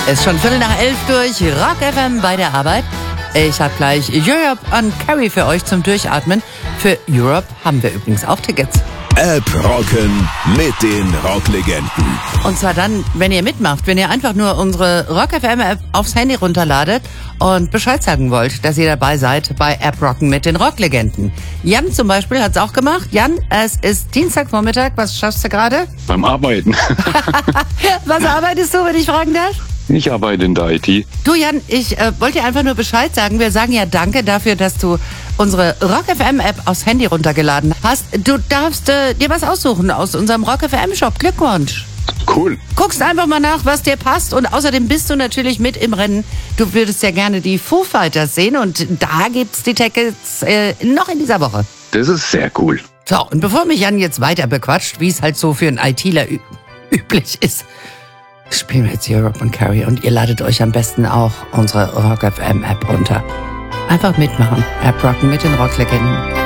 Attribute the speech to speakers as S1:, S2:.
S1: Ist schon 11:15 durch Rock FM bei der Arbeit. Ich habe gleich Europe und Carrie für euch zum Durchatmen. Für Europe haben wir übrigens auch Tickets.
S2: App rocken mit den Rocklegenden.
S1: Und zwar dann, wenn ihr mitmacht, wenn ihr einfach nur unsere Rock FM App aufs Handy runterladet und Bescheid sagen wollt, dass ihr dabei seid bei App rocken mit den Rocklegenden. Jan zum Beispiel hat's auch gemacht. Jan, es ist Dienstagvormittag. Was schaffst du gerade?
S3: Beim Arbeiten.
S1: Was arbeitest du, wenn ich fragen darf?
S3: Ich arbeite in der IT.
S1: Du Jan, ich wollte dir einfach nur Bescheid sagen. Wir sagen ja danke dafür, dass du unsere Rock FM App aufs Handy runtergeladen hast. Du darfst dir was aussuchen aus unserem Rock FM Shop. Glückwunsch.
S3: Cool.
S1: Guckst einfach mal nach, was dir passt, und außerdem bist du natürlich mit im Rennen. Du würdest ja gerne die Foo Fighters sehen, und da gibt's die Tickets noch in dieser Woche.
S3: Das ist sehr cool.
S1: So, und bevor mich Jan jetzt weiter bequatscht, wie es halt so für einen ITler üblich ist, spielen wir jetzt Europe und Carrie, und ihr ladet euch am besten auch unsere Rock FM App runter. Einfach mitmachen. App rocken mit den Rocklegenden.